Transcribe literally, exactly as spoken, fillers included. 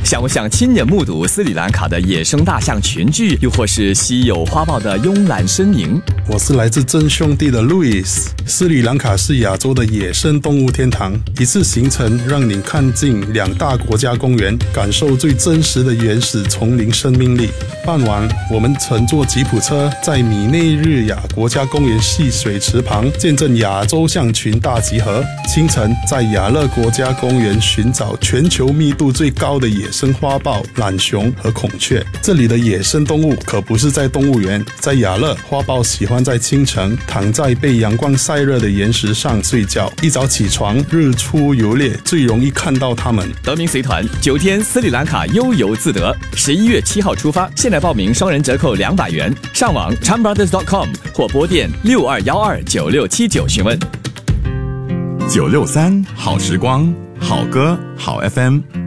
想不想亲眼目睹斯里兰卡的野生大象群聚，又或是稀有花豹的慵懒身影？ 我是来自真兄弟的 Louis。 斯里兰卡是亚洲的野生动物天堂，一次行程让你看尽两大国家公园，感受最真实的原始丛林生命力。傍晚，我们乘坐吉普车在米内日亚国家公园戏水池旁见证亚洲象群大集合。清晨，在亚勒国家公园寻找全球密度最高的野生花豹、懒熊和孔雀。这里的野生动物可不是在动物园，在亚勒，花豹喜欢在清晨躺在被阳光晒热的岩石上睡觉，一早起床，日出游猎，最容易看到它们。 德明随团九天斯里兰卡悠游自得，十一月七号出发，现在报名双人折扣两百元，上网 chan brothers dot com 或拨电六二一二九六七九询问。 九六三好时光，好歌好 F M。